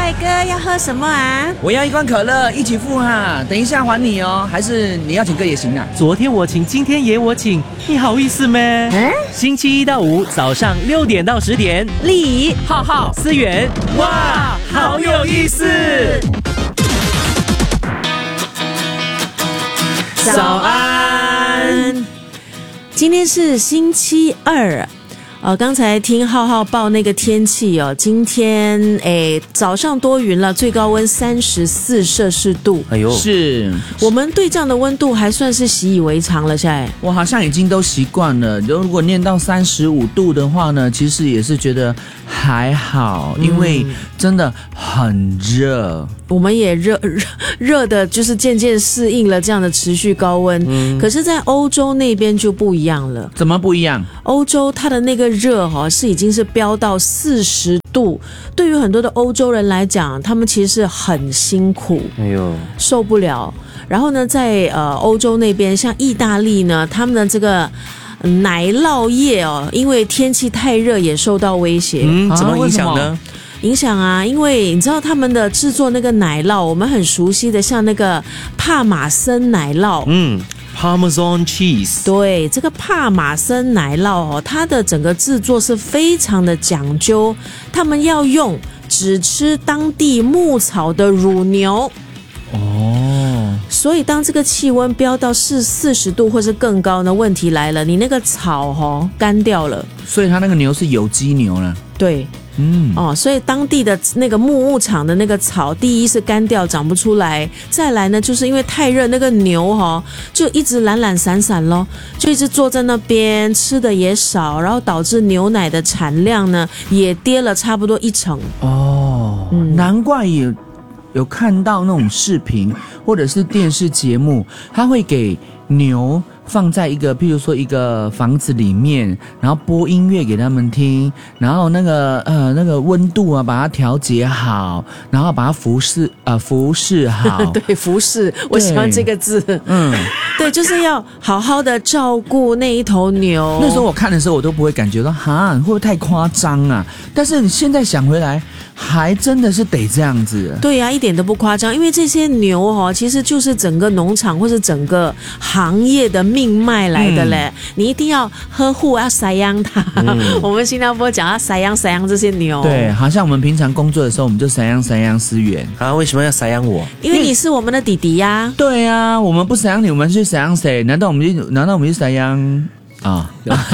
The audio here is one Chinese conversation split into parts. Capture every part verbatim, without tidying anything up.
帅哥要喝什么啊？ 我要一罐可乐，一起付哈，等一下还你哦。还是你要请客也行啊。 昨天我请，今天也我请，你好意思咩？ 嗯， 星期一到五早上六点到十点， 丽仪、 浩浩、思源，哇，好有意思！ 早安，今天是星期二。呃，刚才听浩浩报那个天气哦，今天诶早上多云了，最高温三十四摄氏度。 哎呦， 是我们对这样的温度还算是习以为常了，现在我好像已经都习惯了。如果念到三十五度的话呢，其实也是觉得还好，因为真的很热。 我们也热热热的，就是渐渐适应了这样的持续高温。嗯，可是，在欧洲那边就不一样了。 怎么不一样？ 欧洲它的那个热哈、哦、是已经是飙到四十度，对于很多的欧洲人来讲，他们其实是很辛苦， 哎呦， 受不了。然后呢，在呃欧洲那边，像意大利呢，他们的这个奶酪业哦，因为天气太热也受到威胁。 嗯，怎么啊影响呢？ 影响啊，因为你知道他们的制作那个奶酪，我们很熟悉的，像那个帕玛森奶酪， 嗯 ，Parmesan cheese， 对，这个帕玛森奶酪哦，它的整个制作是非常的讲究，他们要用只吃当地牧草的乳牛。 哦， 所以当这个气温飙到四四十度或是更高呢，问题来了，你那个草哦干掉了， 所以它那个牛是有机牛了。 对。 嗯， 哦，所以当地的那个牧牧场的那个草，第一是干掉长不出来，再来呢，就是因为太热，那个牛哈、哦、就一直懒懒散散咯，就一直坐在那边，吃的也少，然后导致牛奶的产量呢也跌了差不多一成。 哦，嗯、难怪也有看到那种视频或者是电视节目，他会给牛放在一个，譬如说一个房子里面，然后播音乐给他们听，然后那个呃那个温度啊，把它调节好，然后把它服侍呃服侍好。 对，服侍，我喜欢这个字。 嗯， 对，就是要好好的照顾那一头牛。 那时候我看的时候，我都不会感觉到哈，会不会太夸张啊？但是你现在想回来，还真的是得这样子。 对呀、啊，一点都不夸张，因为这些牛哦，其实就是整个农场或是整个行业的命脉来的嘞。嗯、你一定要呵护，要赡养它。嗯、我们新加坡讲要赡养赡养这些牛。 对，好像我们平常工作的时候，我们就赡养赡养思源啊，为什么要赡养我？ 因为你是我们的弟弟呀、啊。 对呀、啊，我们不赡养你，我们去赡养谁？难道我们就难道我们去赡养？啊！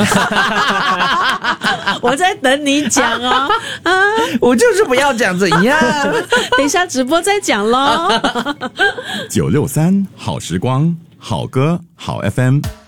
我在等你讲哦，啊， 我就是不要讲怎样， 等一下直播再讲咯。 九六三好时光，好歌好 F M。